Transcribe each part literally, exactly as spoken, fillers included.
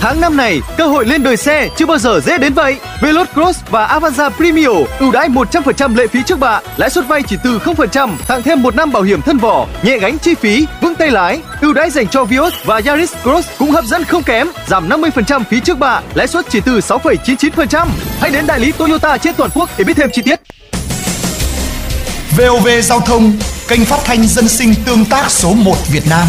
Tháng năm này, cơ hội lên đời xe chưa bao giờ dễ đến vậy. Veloz Cross và Avanza Premio ưu đãi một trăm phần trăm lệ phí trước bạ, lãi suất vay chỉ từ không phần trăm, tặng thêm một năm bảo hiểm thân vỏ, nhẹ gánh chi phí, vững tay lái. Ưu đãi dành cho Vios và Yaris Cross cũng hấp dẫn không kém, giảm năm mươi phần trăm phí trước bạ, lãi suất chỉ từ sáu phẩy chín chín phần trăm. Hãy đến đại lý Toyota trên toàn quốc để biết thêm chi tiết. vê o vê Giao thông, kênh phát thanh dân sinh tương tác số một Việt Nam.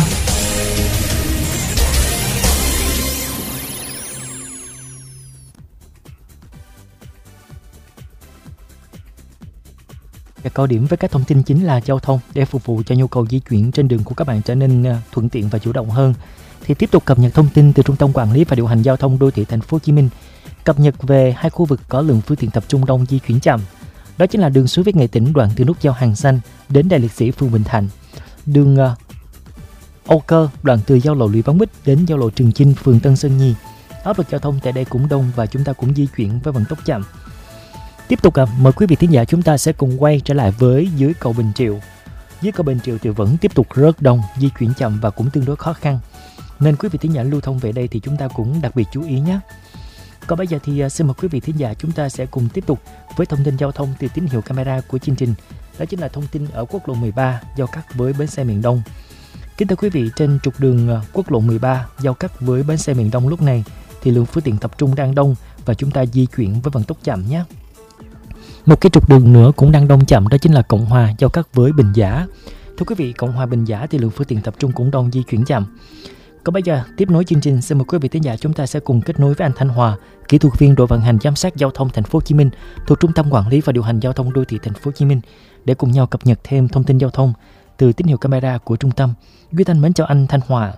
Cao điểm với các thông tin chính là giao thông để phục vụ cho nhu cầu di chuyển trên đường của các bạn trở nên thuận tiện và chủ động hơn. Thì tiếp tục cập nhật thông tin từ Trung tâm Quản lý và Điều hành Giao thông Đô thị Thành phố Hồ Chí Minh. Cập nhật về hai khu vực có lượng phương tiện tập trung đông di chuyển chậm. Đó chính là đường Suối Viết Nghệ Tĩnh đoạn từ nút giao Hàng Xanh đến Đài Liệt Sĩ phường Bình Thạnh, đường uh, Âu Cơ đoạn từ giao lộ Lũy Văn Bích đến giao lộ Trường Chinh phường Tân Sơn Nhi. Áp lực giao thông tại đây cũng đông và chúng ta cũng di chuyển với vận tốc chậm. Tiếp tục à, mời quý vị thính giả chúng ta sẽ cùng quay trở lại với dưới cầu Bình Triệu. Dưới cầu Bình Triệu thì vẫn tiếp tục rất đông, di chuyển chậm và cũng tương đối khó khăn. Nên quý vị thính giả lưu thông về đây thì chúng ta cũng đặc biệt chú ý nhé. Còn bây giờ thì xin mời quý vị thính giả chúng ta sẽ cùng tiếp tục với thông tin giao thông từ tín hiệu camera của chương trình. Đó chính là thông tin ở quốc lộ mười ba giao cắt với bến xe miền Đông. Kính thưa quý vị, trên trục đường quốc lộ mười ba giao cắt với bến xe miền Đông lúc này thì lượng phương tiện tập trung đang đông và chúng ta di chuyển với vận tốc chậm nhé. Một cái trục đường nữa cũng đang đông chậm, đó chính là Cộng Hòa giao cắt với Bình Giả. Thưa quý vị, Cộng Hòa Bình Giả thì lượng phương tiện tập trung cũng đông, di chuyển chậm. Còn bây giờ tiếp nối chương trình, xin mời quý vị thính giả chúng ta sẽ cùng kết nối với anh Thanh Hòa, kỹ thuật viên đội vận hành giám sát giao thông Thành phố Hồ Chí Minh thuộc Trung tâm Quản lý và Điều hành Giao thông Đô thị Thành phố Hồ Chí Minh để cùng nhau cập nhật thêm thông tin giao thông từ tín hiệu camera của trung tâm. Duy Thanh mến chào anh Thanh Hòa.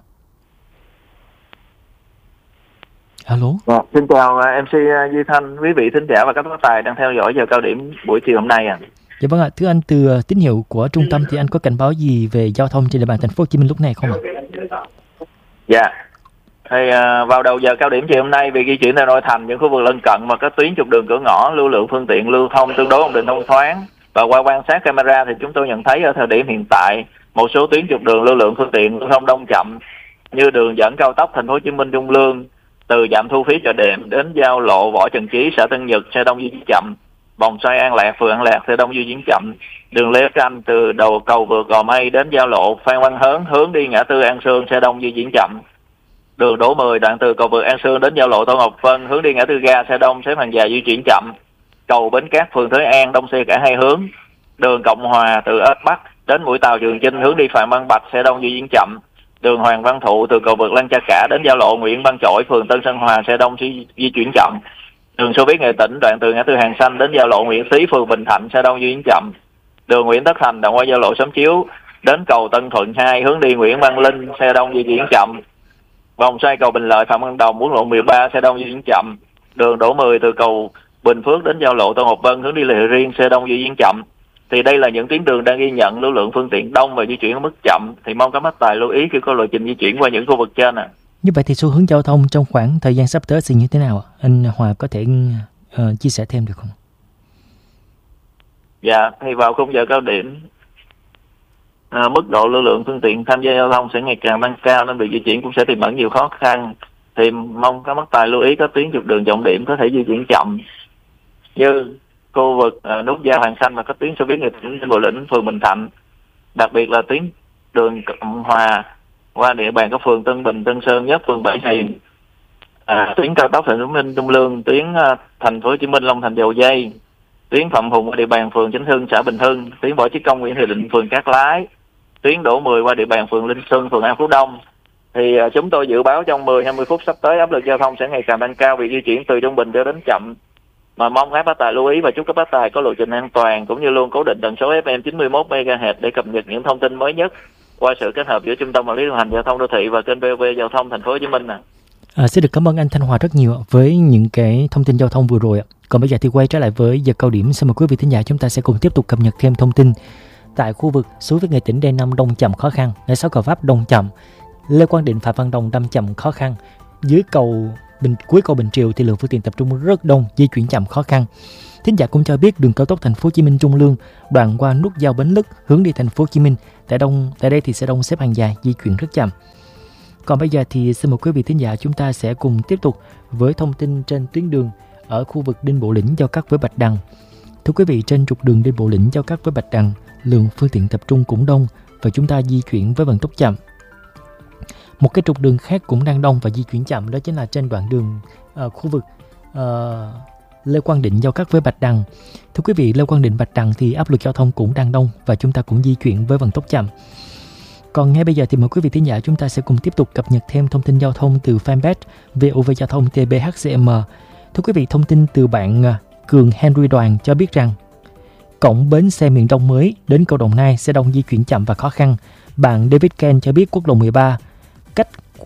Alo. À, xin chào em xê Duy Thanh, quý vị thính giả và các bác tài đang theo dõi giờ cao điểm buổi chiều hôm nay. À. Dạ vâng ạ, thưa anh, từ tín hiệu của trung tâm thì anh có cảnh báo gì về giao thông trên địa bàn Thành phố Hồ Chí Minh lúc này không ạ? Dạ. Thì uh, vào đầu giờ cao điểm chiều hôm nay, việc di chuyển tại nội thành, những khu vực lân cận và các tuyến trục đường cửa ngõ, lưu lượng phương tiện lưu thông tương đối ổn định thông thoáng. Và qua quan sát camera thì chúng tôi nhận thấy ở thời điểm hiện tại, một số tuyến trục đường lưu lượng phương tiện lưu thông đông chậm như đường dẫn cao tốc Thành phố Hồ Chí Minh Trung Lương từ trạm thu phí Chợ Đệm đến giao lộ Võ Trần Chí xã Tân Nhật xe đông di chuyển chậm, vòng xoay An Lạc phường An Lạc xe đông di chuyển chậm, đường Lê Tranh từ đầu cầu vượt Gò Mây đến giao lộ Phan Văn Hớn hướng đi ngã tư An Sương xe đông di chuyển chậm, đường Đỗ Mười đoạn từ cầu vượt An Sương đến giao lộ Tô Ngọc Vân hướng đi ngã tư ga xe đông xếp hàng dài di chuyển chậm, cầu Bến Cát phường Thới An đông xe cả hai hướng, đường Cộng Hòa từ Ếch Bắc đến mũi tàu Trường Chinh hướng đi Phạm Văn Bạch xe đông di chuyển chậm, đường Hoàng Văn Thụ từ cầu vượt Lăng Cha Cả đến giao lộ Nguyễn Văn Chỗi phường Tân Sơn Hòa xe đông di, di chuyển chậm, đường Xô Viết Nghệ Tĩnh đoạn từ ngã tư Hàng Xanh đến giao lộ Nguyễn Xí phường Bình Thạnh xe đông di chuyển chậm, đường Nguyễn Tất Thành đoạn qua giao lộ Xóm Chiếu đến cầu Tân Thuận hai hướng đi Nguyễn Văn Linh xe đông di chuyển chậm, vòng xoay cầu Bình Lợi Phạm Văn Đồng quốc lộ mười ba xe đông di chuyển chậm, đường Đỗ Mười từ cầu Bình Phước đến giao lộ Tô Ngọc Vân hướng đi Lê Thị Riêng xe đông di chuyển chậm. Thì đây là những tuyến đường đang ghi nhận lưu lượng phương tiện đông và di chuyển ở mức chậm, thì mong các bác tài lưu ý khi có lộ trình di chuyển qua những khu vực trên ạ. À. Như vậy thì xu hướng giao thông trong khoảng thời gian sắp tới sẽ như thế nào? Anh Hòa có thể uh, chia sẻ thêm được không? Dạ, thì vào khung giờ cao điểm, à, mức độ lưu lượng phương tiện tham gia giao thông sẽ ngày càng tăng cao nên việc di chuyển cũng sẽ tiềm ẩn nhiều khó khăn. Thì mong các bác tài lưu ý các tuyến trục đường trọng điểm có thể di chuyển chậm như khu vực uh, nút giao Hàng Xanh và các tuyến xe buýt Nghệ Tĩnh trên Bồ Lĩnh phường Bình Thạnh, đặc biệt là tuyến đường Cộng Hòa qua địa bàn các phường Tân Bình, Tân Sơn Nhất, phường Bảy Hiền, à, tuyến cao tốc Thành phố Hồ Chí Minh Trung Lương, tuyến uh, Thành phố Hồ Chí Minh Long Thành Dầu Dây, tuyến Phạm Hùng qua địa bàn phường Chánh Hưng xã Bình Hưng, tuyến Võ Chí Công Nguyễn Thị Định phường Cát Lái, tuyến Đỗ Mười qua địa bàn phường Linh Xuân phường An Phú Đông. Thì uh, chúng tôi dự báo trong mười đến hai mươi phút sắp tới áp lực giao thông sẽ ngày càng tăng cao, việc di chuyển từ trung bình cho đến chậm. Mà mong các bác tài lưu ý và chúc các bác tài có lộ trình an toàn cũng như luôn cố định tần số ép em chín mươi mốt mê ga héc để cập nhật những thông tin mới nhất qua sự kết hợp giữa Trung tâm Quản lý Điều hành Giao thông Đô thị và kênh vê o vê Giao thông Thành phố Hồ Chí Minh. À. À, xin được cảm ơn anh Thanh Hòa rất nhiều với những cái thông tin giao thông vừa rồi. Còn bây giờ thì quay trở lại với giờ cao điểm, xin mời quý vị thính giả chúng ta sẽ cùng tiếp tục cập nhật thêm thông tin tại khu vực Suối Viết Nghệ Tĩnh D năm đông chậm khó khăn, ngã sáu Gò Vấp đông chậm, Lê Quang Định Phạm Văn Đồng đâm chậm khó khăn, dưới cầu Bình, cuối cầu Bình Triều thì lượng phương tiện tập trung rất đông, di chuyển chậm khó khăn. Thính giả cũng cho biết đường cao tốc Thành phố Hồ Chí Minh Trung Lương đoạn qua nút giao Bến Lức hướng đi Thành phố Hồ Chí Minh tại đông tại đây thì sẽ đông xếp hàng dài, di chuyển rất chậm. Còn bây giờ thì xin mời quý vị thính giả chúng ta sẽ cùng tiếp tục với thông tin trên tuyến đường ở khu vực Đinh Bộ Lĩnh giao cắt với Bạch Đằng. Thưa quý vị, trên trục đường Đinh Bộ Lĩnh giao cắt với Bạch Đằng, lượng phương tiện tập trung cũng đông và chúng ta di chuyển với vận tốc chậm. Một cái trục đường khác cũng đang đông và di chuyển chậm, đó chính là trên đoạn đường uh, khu vực uh, Lê Quang Định giao cắt với Bạch Đằng. Thưa quý vị, Lê Quang Định Bạch Đằng thì áp lực giao thông cũng đang đông và chúng ta cũng di chuyển với vận tốc chậm. Còn ngay bây giờ thì mời quý vị thính giả chúng ta sẽ cùng tiếp tục cập nhật thêm thông tin giao thông từ fanpage vê o vê Giao thông tê bê hát xê em. Thưa quý vị, thông tin từ bạn Cường Henry Đoàn cho biết rằng cổng bến xe miền Đông mới đến cầu Đồng Nai sẽ đông di chuyển chậm và khó khăn. Bạn David Ken cho biết quốc lộ mười ba cách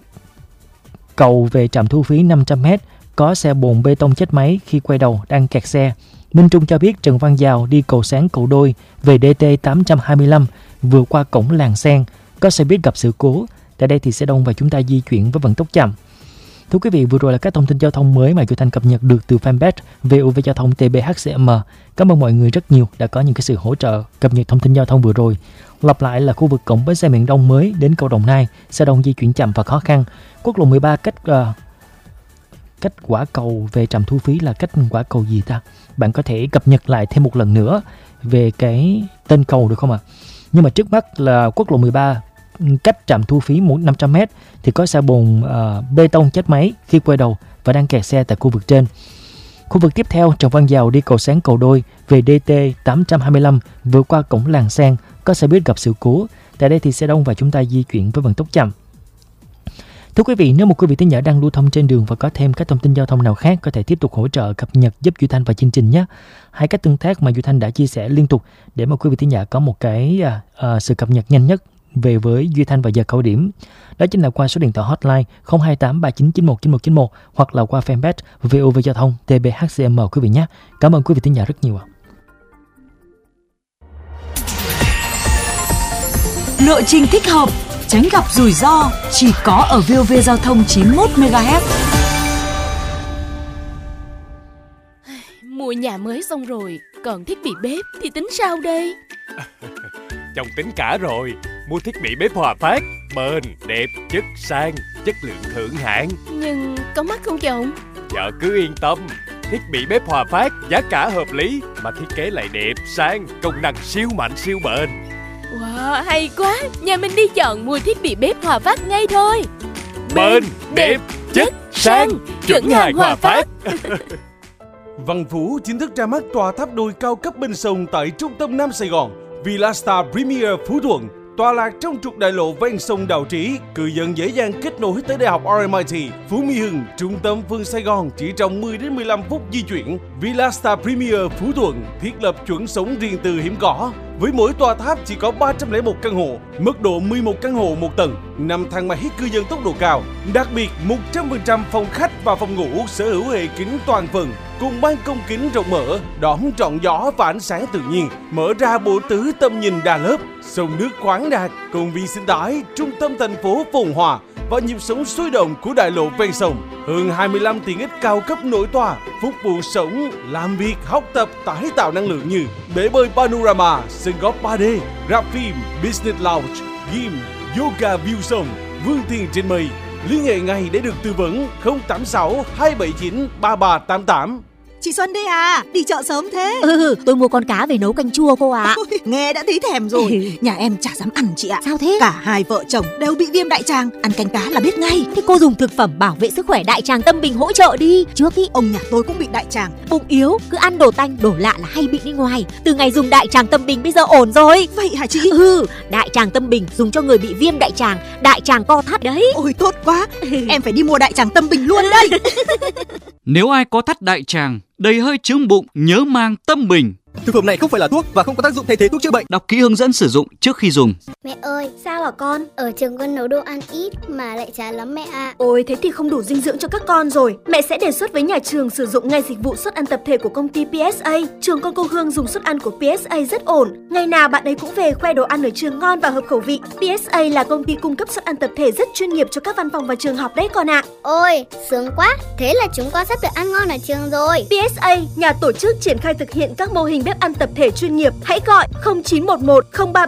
cầu về trạm thu phí năm trăm mét có xe bồn bê tông chết máy khi quay đầu đang kẹt xe. Minh Trung cho biết Trần Văn Dào đi cầu Sáng Cầu Đôi về đê tê tám trăm hai mươi lăm vừa qua cổng Làng Sen có xe buýt gặp sự cố. Tại đây thì sẽ đông và chúng ta di chuyển với vận tốc chậm. Thưa quý vị, vừa rồi là các thông tin giao thông mới mà Kiều Thanh cập nhật được từ fanpage vê o vê Giao thông tê bê hát xê em. Cảm ơn mọi người rất nhiều đã có những cái sự hỗ trợ cập nhật thông tin giao thông vừa rồi. Lặp lại là khu vực cổng bến xe miền Đông mới đến cầu Đồng Nai sẽ đông di chuyển chậm và khó khăn. Quốc lộ mười ba cách uh, cách quả cầu về trạm thu phí là cách quả cầu gì ta? Bạn có thể cập nhật lại thêm một lần nữa về cái tên cầu được không ạ? À? Nhưng mà trước mắt là quốc lộ mười ba cách trạm thu phí năm trăm mét thì có xe bồn uh, bê tông chết máy khi quay đầu và đang kẹt xe tại khu vực trên. Khu vực tiếp theo, Trần Văn Dào đi cầu Sáng Cầu Đôi về đê tê tám trăm hai mươi lăm vừa qua cổng Làng Sen có xe buýt gặp sự cố. Tại đây thì xe đông và chúng ta di chuyển với vận tốc chậm. Thưa quý vị, nếu một quý vị thính giả đang lưu thông trên đường và có thêm các thông tin giao thông nào khác có thể tiếp tục hỗ trợ cập nhật giúp Duy Thanh và chương trình nhé. Hai cách tương tác mà Duy Thanh đã chia sẻ liên tục để mà quý vị thính giả có một cái uh, uh, sự cập nhật nhanh nhất về với Duy Thanh và giờ cao điểm. Đó chính là qua số điện thoại hotline không hai tám ba chín chín một chín một chín một hoặc là qua fanpage vê o vê Giao thông tê bê hát xê em quý vị nhé. Cảm ơn quý vị thính giả rất nhiều ạ. Lộ trình thích hợp, tránh gặp rủi ro chỉ có ở vê o vê Giao thông chín mươi mốt mê ga héc. Mua nhà mới xong rồi, còn thiết bị bếp thì tính sao đây? Chồng tính cả rồi, mua thiết bị bếp Hòa Phát, bền, đẹp, chất sang, chất lượng thượng hạng. Nhưng có mắc không chồng? Vợ cứ yên tâm, thiết bị bếp Hòa Phát giá cả hợp lý mà thiết kế lại đẹp, sang, công năng siêu mạnh siêu bền. Wow, hay quá, nhà mình đi chọn mua thiết bị bếp Hòa Phát ngay thôi. Bền, đẹp, chất, sang, chuẩn hàng Hòa Phát. Văn Phú chính thức ra mắt tòa tháp đôi cao cấp bên sông tại trung tâm Nam Sài Gòn. Villa Star Premier Phú Thuận, tọa lạc trong trục đại lộ ven sông Đào Trí, cư dân dễ dàng kết nối tới Đại học rờ em i tê, Phú Mỹ Hưng, trung tâm phương Sài Gòn chỉ trong mười đến mười lăm phút di chuyển. Villa Star Premier Phú Thuận thiết lập chuẩn sống riêng tư hiếm có. Với mỗi tòa tháp chỉ có ba trăm lẻ một căn hộ, mức độ mười một căn hộ một tầng, năm thang máy cư dân tốc độ cao. Đặc biệt, một trăm phần trăm phòng khách và phòng ngủ sở hữu hệ kính toàn phần, cùng ban công kính rộng mở, đón trọn gió và ánh sáng tự nhiên, mở ra bộ tứ tầm nhìn đa lớp, sông nước khoáng đạt, công viên sinh thái, trung tâm thành phố phồn hoa và nhịp sống sôi động của đại lộ ven sông. Hơn hai mươi lăm tiện ích cao cấp nổi tòa, phục vụ sống, làm việc, học tập, tái tạo năng lượng như bể bơi Panorama, sân golf ba D, rạp phim, business lounge, gym, yoga view sông, vươn tiền trên mây. Liên hệ ngay để được tư vấn không tám sáu hai bảy chín ba ba tám tám. Chị Xuân đây à, đi chợ sớm thế? Ừ, tôi mua con cá về nấu canh chua cô ạ. À. Ôi, nghe đã thấy thèm rồi. Nhà em chả dám ăn chị ạ. Sao thế? Cả hai vợ chồng đều bị viêm đại tràng, ăn canh cá là biết ngay. Thì cô dùng thực phẩm bảo vệ sức khỏe đại tràng Tâm Bình hỗ trợ đi. Trước ý ông nhà tôi cũng bị đại tràng. Bụng yếu, cứ ăn đồ tanh, đồ lạ là hay bị đi ngoài. Từ ngày dùng đại tràng Tâm Bình bây giờ ổn rồi. Vậy hả chị? Ừ, đại tràng Tâm Bình dùng cho người bị viêm đại tràng, đại tràng co thắt đấy. Ôi tốt quá, em phải đi mua đại tràng Tâm Bình luôn đây. Nếu ai có thắt đại tràng, đầy hơi chướng bụng, nhớ mang Tâm Bình. Thực phẩm này không phải là thuốc và không có tác dụng thay thế thuốc chữa bệnh. Đọc kỹ hướng dẫn sử dụng trước khi dùng. Mẹ ơi, sao hả con? Ở trường con nấu đồ ăn ít mà lại chán lắm mẹ ạ. À. Ôi, thế thì không đủ dinh dưỡng cho các con rồi. Mẹ sẽ đề xuất với nhà trường sử dụng ngay dịch vụ suất ăn tập thể của công ty pê ét a. Trường con cô Hương dùng suất ăn của pê ét a rất ổn. Ngày nào bạn ấy cũng về khoe đồ ăn ở trường ngon và hợp khẩu vị. pê ét a là công ty cung cấp suất ăn tập thể rất chuyên nghiệp cho các văn phòng và trường học đấy con ạ. À. Ôi, sướng quá. Thế là chúng con sắp được ăn ngon ở trường rồi. pê ét a, nhà tổ chức triển khai thực hiện các mô hình bếp ăn tập thể chuyên nghiệp. Hãy gọi không chín một một không ba